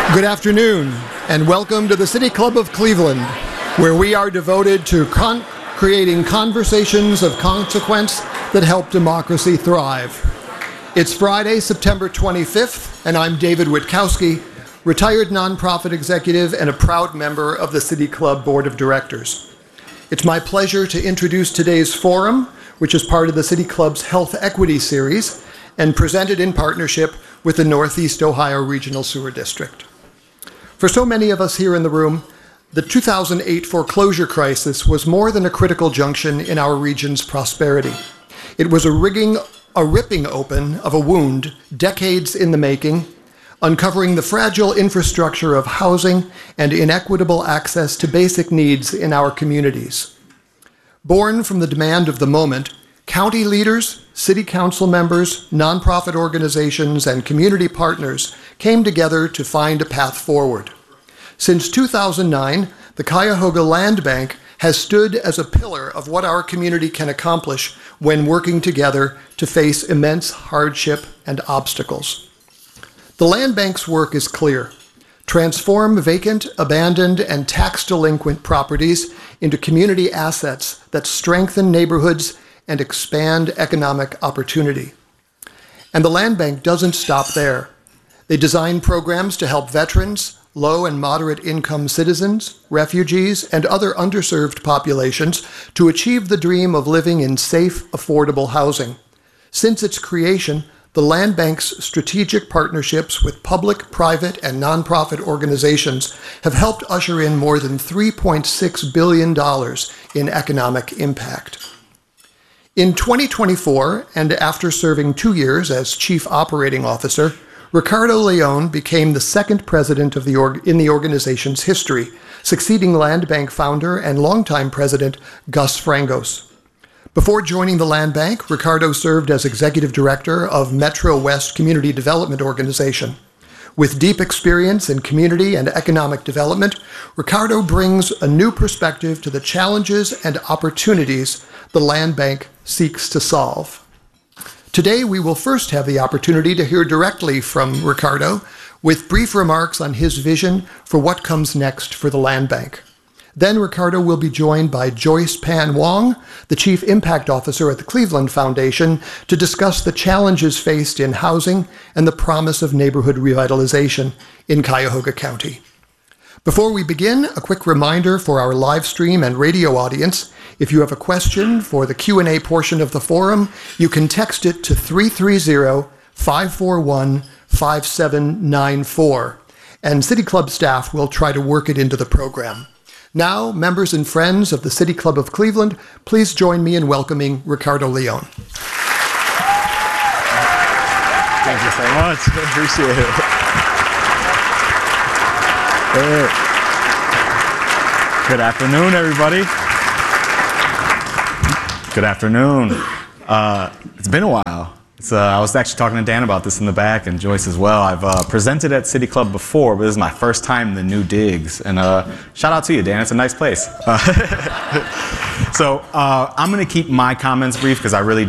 Good afternoon, and welcome to the City Club of Cleveland, where we are devoted to creating conversations of consequence that help democracy thrive. It's Friday, September 25th, and I'm David Witkowski, retired nonprofit executive and a proud member of the City Club Board of Directors. It's my pleasure to introduce today's forum, which is part of the City Club's Health Equity Series and presented in partnership with the Northeast Ohio Regional Sewer District. For so many of us here in the room, the 2008 foreclosure crisis was more than a critical junction in our region's prosperity. It was a ripping open of a wound decades in the making, uncovering the fragile infrastructure of housing and inequitable access to basic needs in our communities. Born from the demand of the moment, county leaders, city council members, nonprofit organizations, and community partners came together to find a path forward. Since 2009, the Cuyahoga Land Bank has stood as a pillar of what our community can accomplish when working together to face immense hardship and obstacles. The Land Bank's work is clear. Transform vacant, abandoned, and tax-delinquent properties into community assets that strengthen neighborhoods and expand economic opportunity. And the Land Bank doesn't stop there. They design programs to help veterans, low and moderate income citizens, refugees, and other underserved populations to achieve the dream of living in safe, affordable housing. Since its creation, the Land Bank's strategic partnerships with public, private, and nonprofit organizations have helped usher in more than $3.6 billion in economic impact. In 2024, and after serving 2 years as Chief Operating Officer, Ricardo Leon became the second president of in the organization's history, succeeding Land Bank founder and longtime president Gus Frangos. Before joining the Land Bank, Ricardo served as executive director of Metro West Community Development Organization. With deep experience in community and economic development, Ricardo brings a new perspective to the challenges and opportunities the Land Bank seeks to solve. Today, we will first have the opportunity to hear directly from Ricardo with brief remarks on his vision for what comes next for the Land Bank. Then Ricardo will be joined by Joyce Pan Wong, the Chief Impact Officer at the Cleveland Foundation, to discuss the challenges faced in housing and the promise of neighborhood revitalization in Cuyahoga County. Before we begin, a quick reminder for our live stream and radio audience. If you have a question for the Q&A portion of the forum, you can text it to 330-541-5794, and City Club staff will try to work it into the program. Now, members and friends of the City Club of Cleveland, please join me in welcoming Ricardo Leon. Thank you so much. I appreciate it. Good afternoon, everybody. Good afternoon. It's been a while. I was actually talking to Dan about this in the back, and Joyce as well. I've presented at City Club before, but this is my first time in the new digs. And shout out to you, Dan. It's a nice place. So I'm going to keep my comments brief because I really do